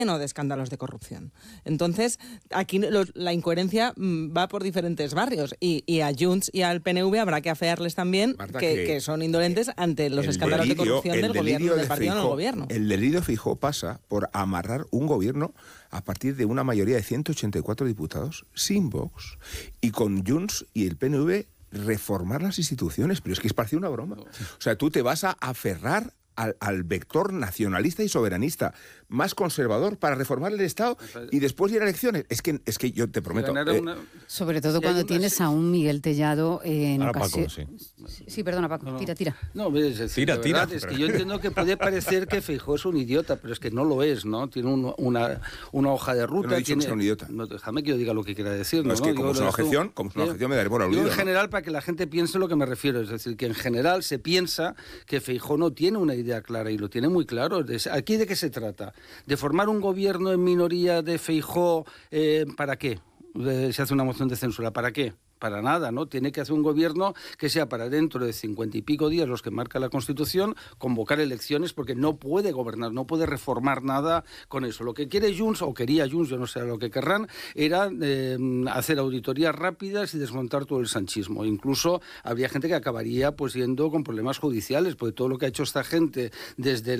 de escándalos de corrupción. Entonces, aquí la incoherencia va por diferentes barrios y a Junts y al PNV habrá que afearles también, Marta, que son indolentes ante los escándalos de corrupción del gobierno, del partido en el gobierno. El delirio de Feijóo pasa por amarrar un gobierno a partir de una mayoría de 184 diputados sin Vox y con Junts y el PNV reformar las instituciones. Pero es que parece una broma. O sea, tú te vas a aferrar al vector nacionalista y soberanista más conservador para reformar el Estado y después ir a elecciones. Es que yo te prometo... Sobre todo cuando tienes a un Miguel Tellado en ocasión... Sí, perdona, Paco, tira. No, es decir, tira. Es que yo entiendo que puede parecer que Feijóo es un idiota, pero es que no lo es, ¿no? Tiene una hoja de ruta... No he dicho que sea un idiota. No, déjame que yo diga lo que quiera decir. No, es que como es una objeción me daré por aludido. Yo en general, para que la gente piense lo que me refiero, es decir, que en general se piensa que Feijóo no tiene una idea clara y lo tiene muy claro. ¿Aquí de qué se trata? ¿De formar un gobierno en minoría de Feijóo? ¿Para qué? Se hace una moción de censura. ¿Para qué? Para nada, ¿no? Tiene que hacer un gobierno que sea para dentro de 50 y pico días, los que marca la Constitución, convocar elecciones, porque no puede gobernar, no puede reformar nada con eso. Lo que quiere Junts, o quería Junts, yo no sé lo que querrán, era hacer auditorías rápidas y desmontar todo el sanchismo. Incluso habría gente que acabaría pues yendo con problemas judiciales, porque todo lo que ha hecho esta gente desde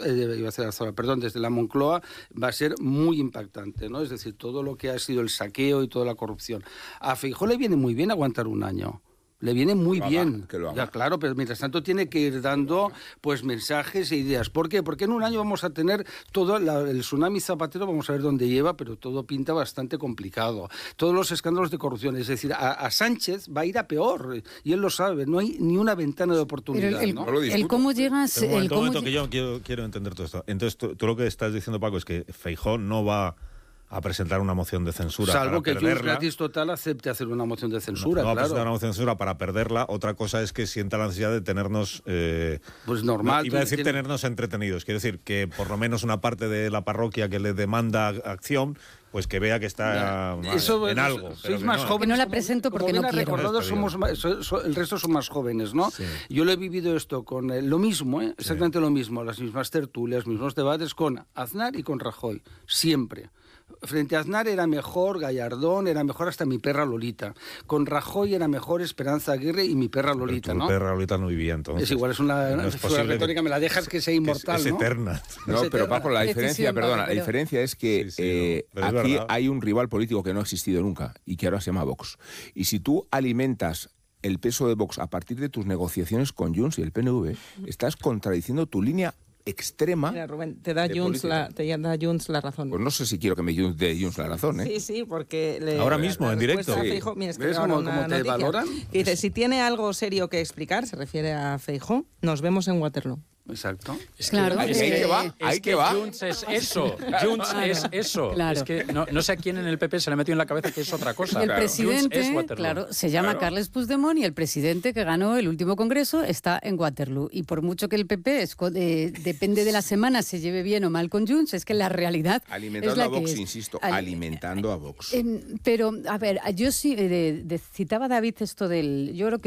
desde la Moncloa va a ser muy impactante, ¿no? Es decir, todo lo que ha sido el saqueo y toda la corrupción. A Feijóo le viene muy bien aguantar un año. Le viene muy bien. Ya, claro, pero mientras tanto tiene que ir dando pues mensajes e ideas. ¿Por qué? Porque en un año vamos a tener todo el tsunami Zapatero, vamos a ver dónde lleva, pero todo pinta bastante complicado. Todos los escándalos de corrupción, es decir, a Sánchez va a ir a peor, y él lo sabe, no hay ni una ventana de oportunidad. Pero el cómo llegas... Un momento que yo quiero entender todo esto. Entonces, tú lo que estás diciendo, Paco, es que Feijóo no va a presentar una moción de censura salvo para que perderla. Junts gratis total acepte hacer una moción de censura, no va a claro. presentar una moción de censura para perderla. Otra cosa es que sienta la necesidad de tenernos... pues normal. Iba a decir tenernos entretenidos. Quiero decir que por lo menos una parte de la parroquia que le demanda acción, pues que vea que está en algo. Sois más jóvenes. Que no la presento porque no quiero. Recordados, el resto son más jóvenes, ¿no? Sí. Yo lo he vivido esto con lo mismo, exactamente lo mismo, las mismas tertulias, los mismos debates con Aznar y con Rajoy, siempre. Frente a Aznar era mejor Gallardón, era mejor hasta mi perra Lolita. Con Rajoy era mejor Esperanza Aguirre y mi perra Lolita, ¿no? Mi perra Lolita no vivía entonces. Es igual, es una retórica, me la dejas que sea inmortal, es ¿no? Eterna. No, pero Paco, la diferencia es que aquí hay un rival político que no ha existido nunca y que ahora se llama Vox. Y si tú alimentas el peso de Vox a partir de tus negociaciones con Junts y el PNV, estás contradiciendo tu línea extrema. Mira, Rubén, te da Junts la razón. Pues no sé si quiero que me dé Junts la razón, ¿eh? Sí, porque... ahora mismo, en directo. Feijóo, mira, es que ¿Cómo te valoran? Dice, si tiene algo serio que explicar, se refiere a Feijóo, nos vemos en Waterloo. Exacto. Claro. Ahí que va. Junts es eso. Junts es eso. Claro. Es que no sé a quién en el PP se le ha metido en la cabeza que es otra cosa. Y el presidente, se llama Claro. Carles Puigdemont y el presidente que ganó el último congreso está en Waterloo. Y por mucho que el PP depende de la semana se lleve bien o mal con Junts, es que la realidad alimentando es la a Vox, que es. insisto, alimentando a Vox. Pero, a ver, yo sí citaba David esto yo creo que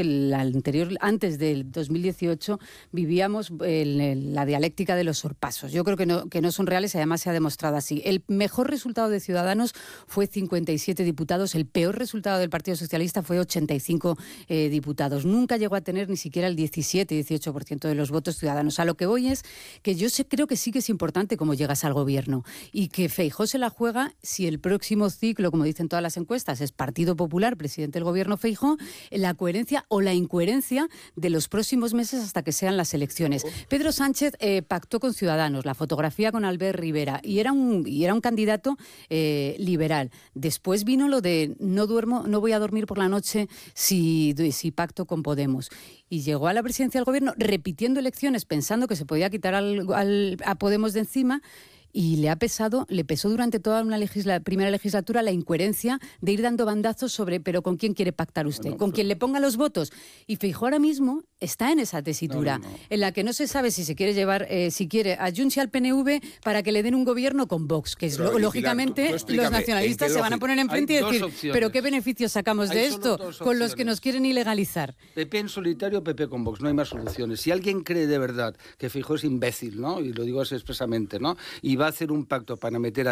antes del 2018 vivíamos la dialéctica de los sorpasos. Yo creo que no son reales y además se ha demostrado así. El mejor resultado de Ciudadanos fue 57 diputados, el peor resultado del Partido Socialista fue 85 diputados. Nunca llegó a tener ni siquiera el 17-18% de los votos Ciudadanos. A lo que voy es que yo creo que sí que es importante cómo llegas al gobierno y que Feijóo se la juega si el próximo ciclo, como dicen todas las encuestas, es Partido Popular, presidente del gobierno Feijóo, la coherencia o la incoherencia de los próximos meses hasta que sean las elecciones. Pedro Sánchez pactó con Ciudadanos, la fotografía con Albert Rivera, y era un candidato liberal. Después vino lo de no voy a dormir por la noche si pacto con Podemos. Y llegó a la presidencia del gobierno repitiendo elecciones, pensando que se podía quitar a Podemos de encima. Y le pesó durante toda una primera legislatura la incoherencia de ir dando bandazos sobre, pero ¿con quién quiere pactar usted? ¿Con quién le ponga los votos? Y Feijóo ahora mismo está en esa tesitura, en la que no se sabe si se quiere llevar, si quiere a Junts y al PNV para que le den un gobierno con Vox, que es lógicamente los nacionalistas se van a poner enfrente y decir, pero ¿qué beneficios sacamos de esto con los que nos quieren ilegalizar? PP en solitario, PP con Vox, no hay más soluciones. Si alguien cree de verdad que Feijóo es imbécil, ¿no? Y lo digo así expresamente, ¿no? Y va a hacer un pacto para meter a